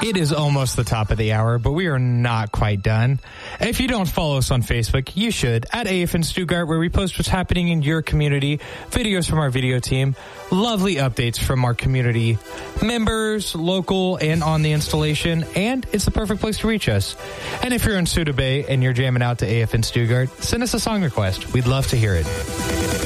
It is almost the top of the hour, but we are not quite done. If you don't follow us on Facebook, you should, at AFN Stuttgart, where we post what's happening in your community, videos from our video team, lovely updates from our community members, local and on the installation, and it's the perfect place to reach us. And if you're in Suda Bay and you're jamming out to AFN Stuttgart, send us a song request. We'd love to hear it.